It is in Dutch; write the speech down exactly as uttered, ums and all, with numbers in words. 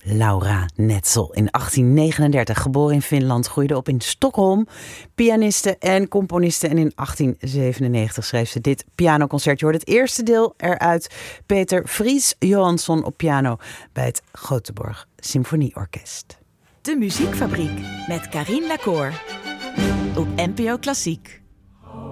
Laura Netzel, in achttien negenendertig geboren in Finland, groeide op in Stockholm. Pianiste en componiste. En in achttien zevenennegentig schreef ze dit pianoconcert. Je hoort het eerste deel eruit. Peter Fries Johansson op piano bij het Göteborg Symfonieorkest. De Muziekfabriek met Carien Lacour op N P O Klassiek.